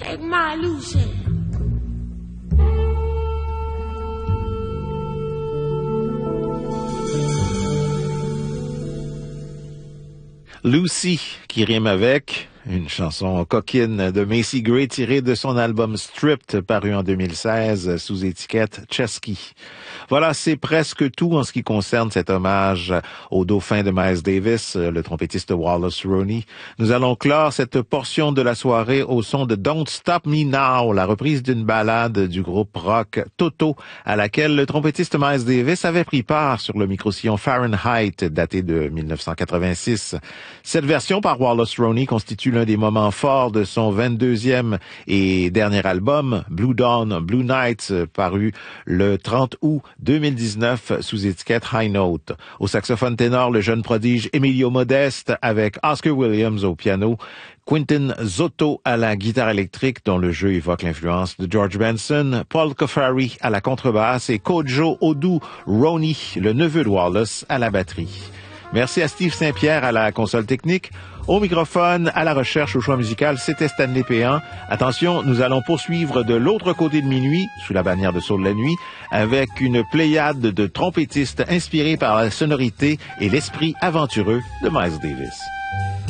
Take my Lucy. Lucy, qui rime avec une chanson coquine de Macy Gray tirée de son album Stripped paru en 2016 sous étiquette Chesky. Voilà, c'est presque tout en ce qui concerne cet hommage au dauphin de Miles Davis, le trompettiste Wallace Roney. Nous allons clore cette portion de la soirée au son de Don't Stop Me Now, la reprise d'une ballade du groupe rock Toto, à laquelle le trompettiste Miles Davis avait pris part sur le micro-sillon Fahrenheit daté de 1986. Cette version par Wallace Roney constitue l'un des moments forts de son 22e et dernier album, Blue Dawn, Blue Nights, paru le 30 août 2019 sous étiquette High Note. Au saxophone ténor, le jeune prodige Emilio Modeste avec Oscar Williams au piano, Quentin Zotto à la guitare électrique dont le jeu évoque l'influence de George Benson, Paul Cofari à la contrebasse et Kojo Odu Roney, le neveu de Wallace, à la batterie. Merci à Steve Saint-Pierre à la console technique. Au microphone, à la recherche, au choix musical, c'était Stanley Péan. Attention, nous allons poursuivre de l'autre côté de minuit, sous la bannière de Saut de la nuit, avec une pléiade de trompettistes inspirés par la sonorité et l'esprit aventureux de Miles Davis.